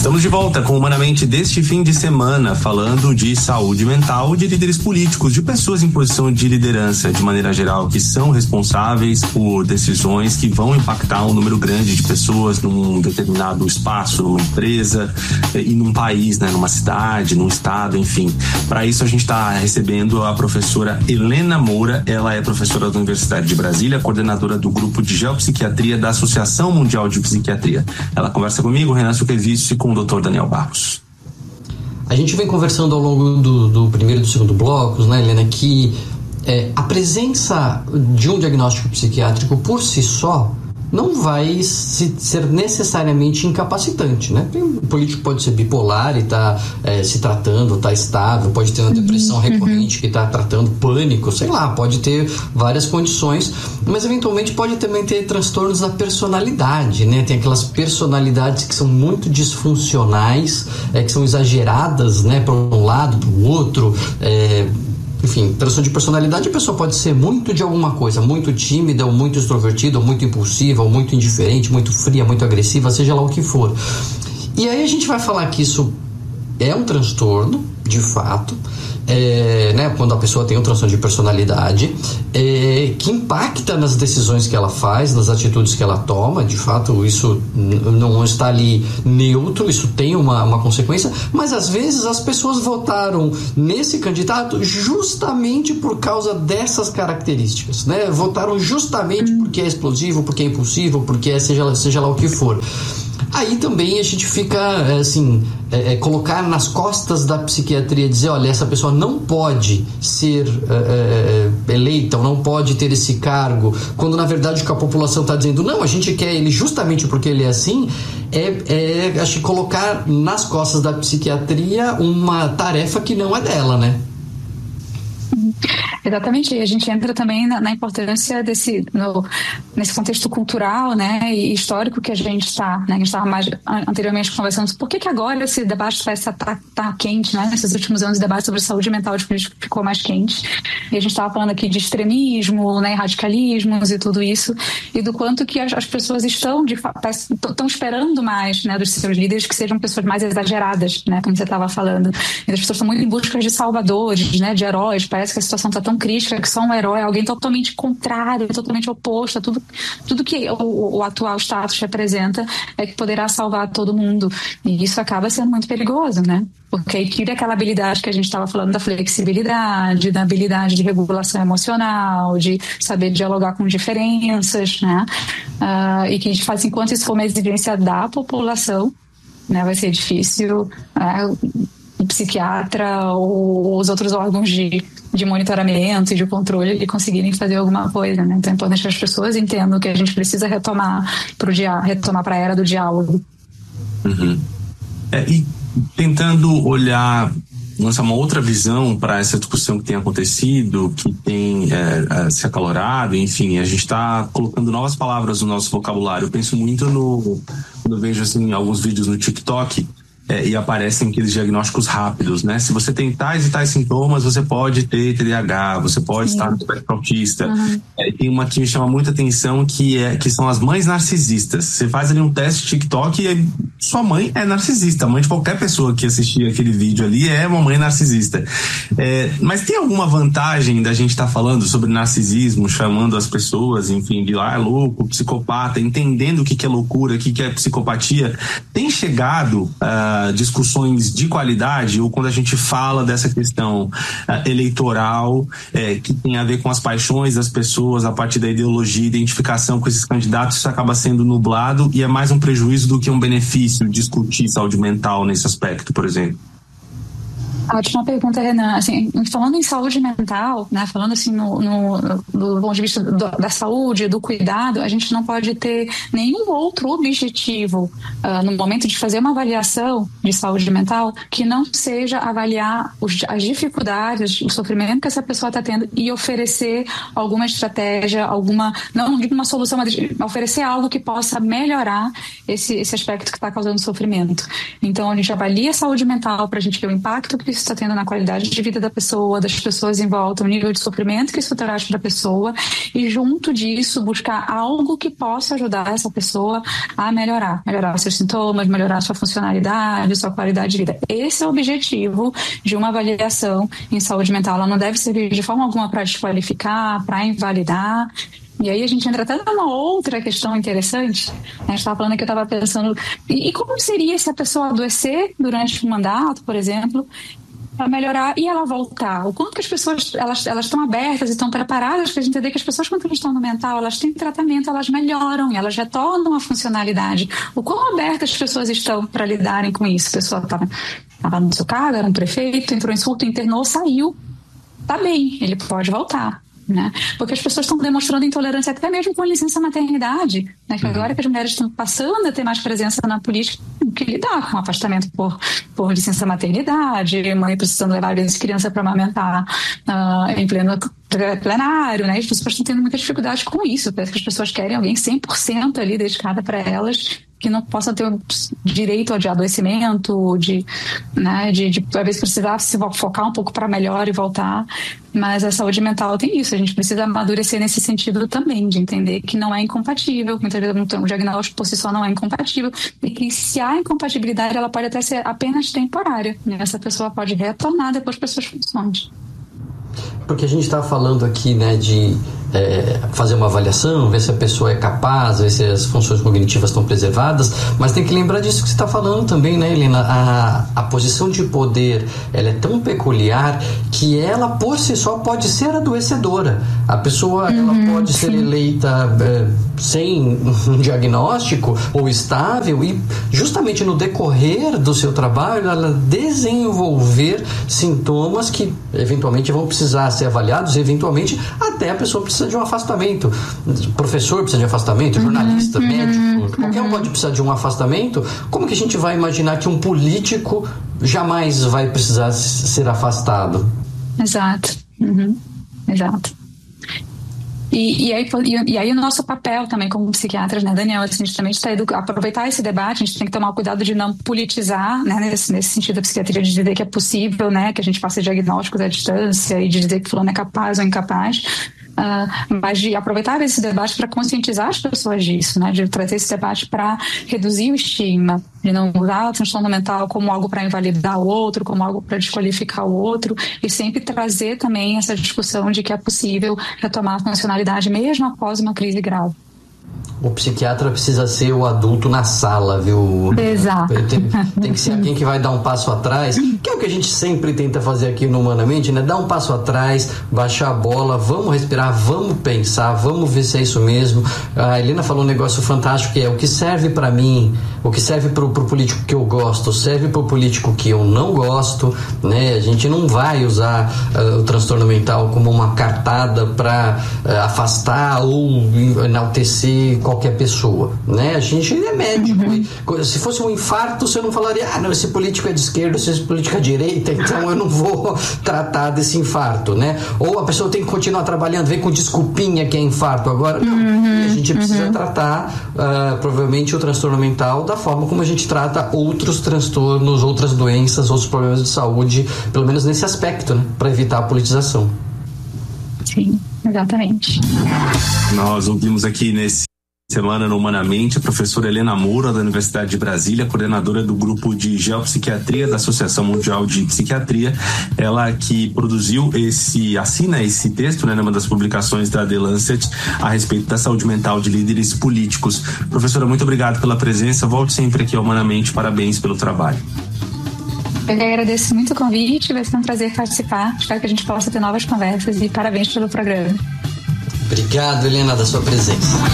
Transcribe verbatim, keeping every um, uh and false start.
Estamos de volta com Humanamente deste fim de semana, falando de saúde mental, de líderes políticos, de pessoas em posição de liderança, de maneira geral, que são responsáveis por decisões que vão impactar um número grande de pessoas num determinado espaço, numa empresa e num país, né, numa cidade, num estado, enfim. Para isso a gente está recebendo a professora Helena Moura. Ela é professora da Universidade de Brasília, coordenadora do grupo de geopsiquiatria da Associação Mundial de Psiquiatria. Ela conversa comigo, Renan Suquevicius, e com o doutor Daniel Barros. A gente vem conversando ao longo do, do primeiro e do segundo blocos, né, Helena, que é, a presença de um diagnóstico psiquiátrico por si só não vai se, ser necessariamente incapacitante, né? O político pode ser bipolar e tá é, se tratando, tá estável, pode ter uma depressão recorrente que tá tratando pânico, sei lá, pode ter várias condições, mas eventualmente pode também ter transtornos da personalidade, né? Tem aquelas personalidades que são muito disfuncionais, é, que são exageradas, né? Para um lado, para o outro, é, enfim, transtorno de personalidade, a pessoa pode ser muito de alguma coisa, muito tímida, ou muito extrovertida, ou muito impulsiva, ou muito indiferente, muito fria, muito agressiva, seja lá o que for. E aí a gente vai falar que isso é um transtorno, de fato, é, né, quando a pessoa tem um transtorno de personalidade, é, que impacta nas decisões que ela faz, nas atitudes que ela toma. De fato, isso não está ali neutro, isso tem uma, uma consequência, mas às vezes as pessoas votaram nesse candidato justamente por causa dessas características, né? Votaram justamente porque é explosivo, porque é impulsivo, porque é seja, seja lá o que for. Aí também a gente fica, assim, é, é, colocar nas costas da psiquiatria, dizer, olha, essa pessoa não pode ser é, é, eleita, ou não pode ter esse cargo, quando na verdade o que a população está dizendo, não, a gente quer ele justamente porque ele é assim, é, é, acho que colocar nas costas da psiquiatria uma tarefa que não é dela, né? Exatamente, e a gente entra também na, na importância desse, no, nesse contexto cultural, né, e histórico que a gente está, né, a gente estava mais anteriormente conversando, por que que agora esse debate parece estar tá, tá quente, né, nesses últimos anos o debate sobre saúde mental de político ficou mais quente, e a gente estava falando aqui de extremismo, né, radicalismos e tudo isso, e do quanto que as, as pessoas estão, de estão esperando mais, né, dos seus líderes que sejam pessoas mais exageradas, né, como você estava falando, e as pessoas estão muito em busca de salvadores, né, de heróis, parece que a situação está tão crítica que só um herói é alguém totalmente contrário, totalmente oposto a tudo, tudo que o, o atual status representa é que poderá salvar todo mundo, e isso acaba sendo muito perigoso, né? Porque aí tira aquela habilidade que a gente estava falando da flexibilidade, da habilidade de regulação emocional, de saber dialogar com diferenças, né? Uh, e que a gente faz, enquanto isso for uma exigência da população, né, vai ser difícil uh, o psiquiatra ou os outros órgãos de de monitoramento e de controle de conseguirem fazer alguma coisa, né? Então é importante que as pessoas entendam que a gente precisa retomar para dia, retomar para a era do diálogo. Uhum. É, e tentando olhar, lançar uma outra visão para essa discussão que tem acontecido, que tem é, se acalorado, enfim, a gente está colocando novas palavras no nosso vocabulário. Eu penso muito no, quando eu vejo assim, alguns vídeos no TikTok, É, e aparecem aqueles diagnósticos rápidos, né? Se você tem tais e tais sintomas, você pode ter T D A H, você pode Sim. estar no espectro autista. Uhum. É, tem uma que me chama muita atenção, que, é, que são as mães narcisistas. Você faz ali um teste TikTok e sua mãe é narcisista. A mãe de qualquer pessoa que assistir aquele vídeo ali é uma mãe narcisista. É, mas tem alguma vantagem da gente estar tá falando sobre narcisismo, chamando as pessoas, enfim, de lá, ah, é louco, psicopata, entendendo o que, que é loucura, o que, que é psicopatia? Tem chegado uh, discussões de qualidade, ou quando a gente fala dessa questão uh, eleitoral, uh, que tem a ver com as paixões das pessoas a partir da ideologia, identificação com esses candidatos, isso acaba sendo nublado e é mais um prejuízo do que um benefício discutir saúde mental nesse aspecto, por exemplo? Ótima pergunta, Renan. Assim, falando em saúde mental, né, falando assim no, no, do ponto de vista do, da saúde, do cuidado, a gente não pode ter nenhum outro objetivo uh, no momento de fazer uma avaliação de saúde mental que não seja avaliar os, as dificuldades, o sofrimento que essa pessoa está tendo e oferecer alguma estratégia, alguma, não digo uma solução, mas oferecer algo que possa melhorar esse, esse aspecto que está causando sofrimento. Então, a gente avalia a saúde mental para a gente ver o impacto que isso está tendo na qualidade de vida da pessoa, das pessoas em volta, o nível de sofrimento que isso traz para a pessoa, e junto disso buscar algo que possa ajudar essa pessoa a melhorar, melhorar seus sintomas, melhorar sua funcionalidade, sua qualidade de vida. Esse é o objetivo de uma avaliação em saúde mental. Ela não deve servir de forma alguma para desqualificar, para invalidar. E aí a gente entra até numa outra questão interessante. A gente estava falando que eu estava pensando, e, e como seria se a pessoa adoecer durante um mandato, por exemplo, para melhorar e ela voltar? O quanto que as pessoas elas, elas estão abertas e estão preparadas para entender que as pessoas, quando estão no mental, elas têm tratamento, elas melhoram, elas retornam à funcionalidade. O quão abertas as pessoas estão para lidarem com isso? A pessoa estava no seu cargo, era um prefeito, entrou em surto, internou, saiu. Tá bem, ele pode voltar. Né? Porque as pessoas estão demonstrando intolerância até mesmo com licença maternidade, né? Que agora que as mulheres estão passando a ter mais presença na política, que lidar com afastamento por, por licença maternidade, mãe precisando levar a criança para amamentar uh, em pleno plenário, né? As pessoas estão tendo muita dificuldade com isso. Parece que as pessoas querem alguém cem por cento ali dedicada para elas, que não possa ter o direito de adoecimento, de, né, de, de às vezes precisar se focar um pouco para melhor e voltar. Mas a saúde mental tem isso, a gente precisa amadurecer nesse sentido também, de entender que não é incompatível, muitas vezes um diagnóstico por si só não é incompatível, e que se há incompatibilidade, ela pode até ser apenas temporária, e essa pessoa pode retornar depois para suas funções. Porque a gente está falando aqui, né, de é, fazer uma avaliação, ver se a pessoa é capaz, ver se as funções cognitivas estão preservadas, mas tem que lembrar disso que você está falando também, né, Helena? A, a posição de poder, ela é tão peculiar que ela, por si só, pode ser adoecedora. A pessoa, uhum, ela pode sim. ser eleita é, sem um diagnóstico ou estável e, justamente no decorrer do seu trabalho, ela desenvolver sintomas que, eventualmente, vão precisar ser avaliados, eventualmente, até a pessoa precisa de um afastamento. O professor precisa de afastamento, jornalista, uhum, médico, uhum. qualquer um pode precisar de um afastamento. Como que a gente vai imaginar que um político jamais vai precisar ser afastado? Exato. Uhum. Exato. E, e, aí, e, e aí o nosso papel também como psiquiatras, né, Daniel, assim, a gente também está edu- aproveitar esse debate, a gente tem que tomar cuidado de não politizar, né, nesse, nesse sentido da psiquiatria, de dizer que é possível, né, que a gente faça diagnósticos à distância e de dizer que fulano é capaz ou incapaz. Uh, mas de aproveitar esse debate para conscientizar as pessoas disso, né? De trazer esse debate para reduzir o estigma, de não usar o transtorno mental como algo para invalidar o outro, como algo para desqualificar o outro, e sempre trazer também essa discussão de que é possível retomar a funcionalidade mesmo após uma crise grave. O psiquiatra precisa ser o adulto na sala, viu? Exato. Tem, tem que ser alguém que vai dar um passo atrás, que é o que a gente sempre tenta fazer aqui no Humanamente, né? Dar um passo atrás, baixar a bola, vamos respirar, vamos pensar, vamos ver se é isso mesmo. A Helena falou um negócio fantástico, que é o que serve pra mim, o que serve pro, pro político que eu gosto, serve pro político que eu não gosto, né? A gente não vai usar uh, o transtorno mental como uma cartada pra uh, afastar ou enaltecer qualquer pessoa, né? A gente é médico. Uhum. Se fosse um infarto, você não falaria, ah, não, esse político é de esquerda, esse político é de direita, então eu não vou tratar desse infarto, né? Ou a pessoa tem que continuar trabalhando, vem com desculpinha que é infarto. Agora, não. Uhum. A gente precisa uhum. tratar, uh, provavelmente, o transtorno mental da forma como a gente trata outros transtornos, outras doenças, outros problemas de saúde, pelo menos nesse aspecto, né? Para evitar a politização. Sim, exatamente. Nós ouvimos aqui nesse semana no Humanamente a professora Helena Moura, da Universidade de Brasília, coordenadora do grupo de geopsiquiatria da Associação Mundial de Psiquiatria. Ela que produziu esse, assina esse texto, né, numa das publicações da The Lancet a respeito da saúde mental de líderes políticos. Professora, muito obrigado pela presença. Volte sempre aqui ao Humanamente. Parabéns pelo trabalho. Eu agradeço muito o convite, vai ser um prazer participar. Espero que a gente possa ter novas conversas e parabéns pelo programa. Obrigado, Helena, da sua presença.